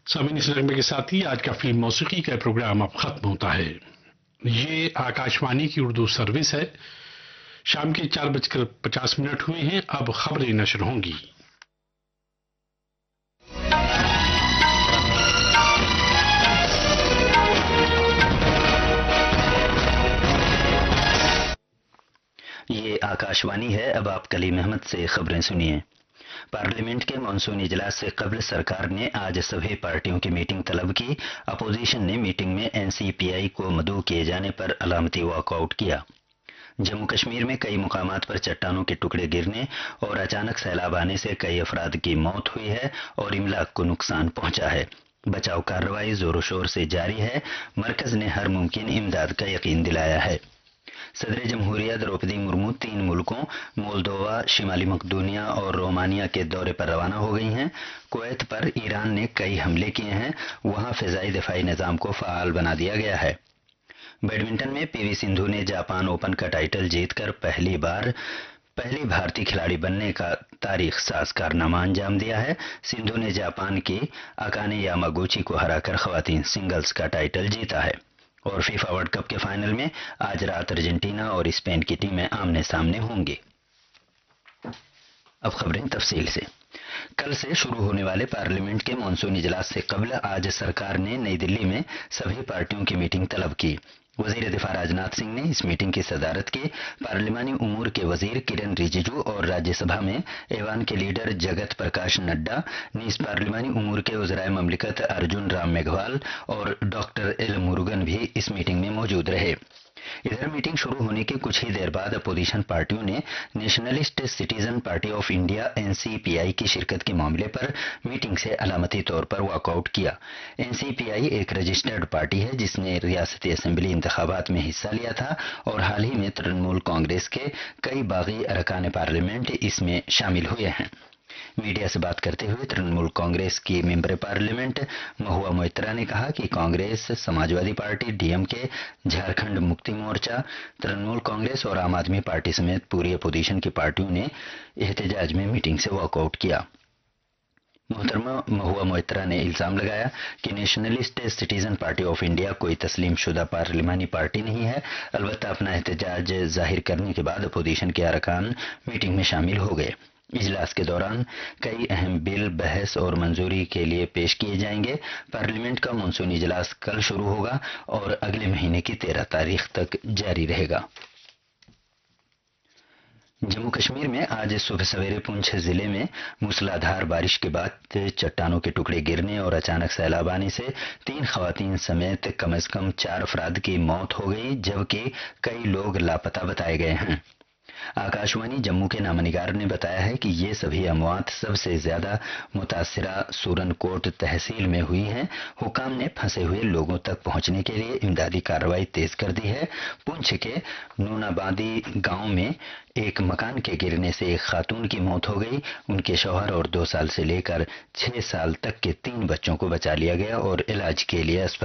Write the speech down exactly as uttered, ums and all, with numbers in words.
سامعین اس نغمے کے ساتھ ہی آج کا فلم موسیقی کا پروگرام اب ختم ہوتا ہے۔ یہ آکاشوانی کی اردو سروس ہے۔ شام کے چار بج کر پچاس منٹ ہوئے ہیں، اب خبریں نشر ہوں گی۔ یہ آکاشوانی ہے۔ اب آپ کلیم احمد سے خبریں سنیے۔ پارلیمنٹ کے مانسون اجلاس سے قبل سرکار نے آج سبھی پارٹیوں کی میٹنگ طلب کی۔ اپوزیشن نے میٹنگ میں این سی پی آئی کو مدعو کیے جانے پر علامتی واک آؤٹ کیا۔ جموں کشمیر میں کئی مقامات پر چٹانوں کے ٹکڑے گرنے اور اچانک سیلاب آنے سے کئی افراد کی موت ہوئی ہے اور املاک کو نقصان پہنچا ہے۔ بچاؤ کارروائی زور و شور سے جاری ہے۔ مرکز نے ہر ممکن امداد کا یقین دلایا ہے۔ صدر جمہوریہ دروپدی مرمو تین ملکوں مولدووا، شمالی مقدونیہ اور رومانیہ کے دورے پر روانہ ہو گئی ہیں۔ کویت پر ایران نے کئی حملے کیے ہیں، وہاں فضائی دفاعی نظام کو فعال بنا دیا گیا ہے۔ بیڈمنٹن میں پی وی سندھو نے جاپان اوپن کا ٹائٹل جیت کر پہلی بار پہلی بھارتی کھلاڑی بننے کا تاریخ ساز کارنامہ انجام دیا ہے۔ سندھو نے جاپان کی اکانے یاماگوچی کو ہرا کر خواتین سنگلز کا ٹائٹل جیتا ہے۔ اور فیفا ورلڈ کپ کے فائنل میں آج رات ارجنٹینا اور اسپین کی ٹیمیں آمنے سامنے ہوں گی۔ اب خبریں تفصیل سے۔ کل سے شروع ہونے والے پارلیمنٹ کے مانسون اجلاس سے قبل آج سرکار نے نئی دلی میں سبھی پارٹیوں کی میٹنگ طلب کی۔ وزیر دفاع راجناتھ سنگھ نے اس میٹنگ کی صدارت کی۔ پارلیمانی امور کے وزیر کرن رجیجو اور راجیہ سبھا میں ایوان کے لیڈر جگت پرکاش نڈا، نیز پارلیمانی امور کے وزرائے مملکت ارجن رام میگھوال اور ڈاکٹر ایل مروگن بھی اس میٹنگ میں موجود رہے۔ ادھر میٹنگ شروع ہونے کے کچھ ہی دیر بعد اپوزیشن پارٹیوں نے nationalist citizen party of India N C پی آئی کی شرکت کے معاملے پر میٹنگ سے علامتی طور پر واک آؤٹ کیا۔ این سی پی آئی ایک رجسٹرڈ پارٹی ہے جس نے ریاستی اسمبلی انتخابات میں حصہ لیا تھا اور حال ہی میں ترنمول کانگریس کے کئی باغی ارکان پارلیمنٹ اس میں شامل ہوئے ہیں۔ میڈیا سے بات کرتے ہوئے ترنمول کانگریس کی ممبر پارلیمنٹ مہوا موئترا نے کہا کہ Congress, Samajwadi party, D M کے، جھارکھنڈ مکتی مورچہ، ترنمول کانگریس اور عام آدمی پارٹی سمیت پوری اپوزیشن کی پارٹیوں نے احتجاج میں میٹنگ سے واک آؤٹ کیا۔ محترمہ مہوا موئترا نے الزام لگایا کہ nationalist citizen party of India کوئی تسلیم شدہ پارلیمانی پارٹی نہیں ہے، البتہ اپنا احتجاج ظاہر کرنے کے بعد اپوزیشن کے ارکان میٹنگ میں شامل ہو گئے۔ اجلاس کے دوران کئی اہم بل بحث اور منظوری کے لیے پیش کیے جائیں گے۔ پارلیمنٹ کا مانسون اجلاس کل شروع ہوگا اور اگلے مہینے کی تیرہ تاریخ تک جاری رہے گا۔ جموں کشمیر میں آج صبح سویرے پونچھ ضلع میں موسلادھار بارش کے بعد چٹانوں کے ٹکڑے گرنے اور اچانک سیلاب آنے سے تین خواتین سمیت کم از کم چار افراد کی موت ہو گئی، جبکہ کئی لوگ لاپتہ بتائے گئے ہیں۔ آکاشوانی جموں کے نامہ نگار نے بتایا ہے کہ یہ سبھی اموات سب سے زیادہ متاثرہ سورن کوٹ تحصیل میں ہوئی ہیں۔ حکام نے پھنسے ہوئے لوگوں تک پہنچنے کے لیے امدادی کارروائی تیز کر دی ہے۔ پونچھ کے نونابادی گاؤں میں ایک مکان کے گرنے سے ایک خاتون کی موت ہو گئی۔ ان کے شوہر اور دو سال سے لے کر چھ سال تک کے تین بچوں کو بچا لیا گیا اور علاج کے لیے اسپتال